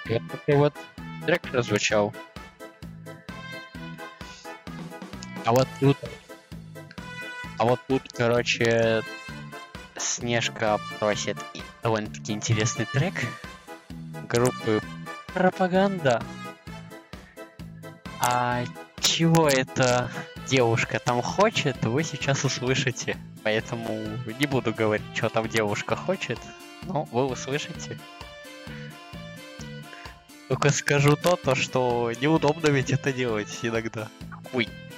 И вот такой вот трек прозвучал. А вот тут, короче, Снежка просит довольно-таки интересный трек группы Пропаганда. А чего эта девушка там хочет, вы сейчас услышите. Поэтому не буду говорить, что там девушка хочет, но вы услышите. Только скажу то, что неудобно ведь это делать иногда. Ой.